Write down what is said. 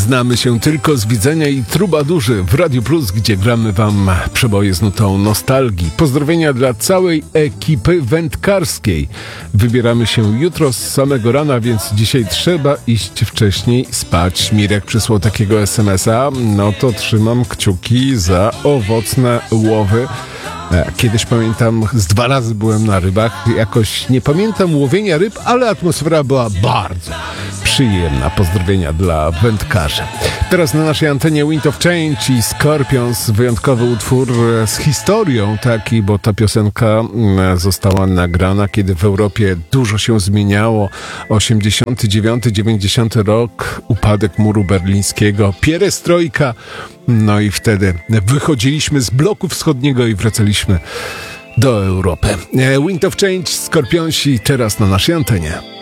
Znamy się tylko z widzenia i trubadurzy w Radiu Plus, gdzie gramy wam przeboje z nutą nostalgii. Pozdrowienia dla całej ekipy wędkarskiej. Wybieramy się jutro z samego rana, więc dzisiaj trzeba iść wcześniej spać. Mirek przysłał takiego SMS-a, no to trzymam kciuki za owocne łowy. Kiedyś pamiętam, z 2 razy byłem na rybach. Jakoś nie pamiętam łowienia ryb, ale atmosfera była bardzo przyjemna. Pozdrowienia dla wędkarzy. Teraz na naszej antenie Wind of Change i Scorpions. Wyjątkowy utwór z historią taki, bo ta piosenka została nagrana, kiedy w Europie dużo się zmieniało. 89-90 rok, upadek muru berlińskiego, pierestrojka. No i wtedy wychodziliśmy z bloku wschodniego i wracaliśmy do Europy. Wind of Change, Skorpionsi, teraz na naszej antenie.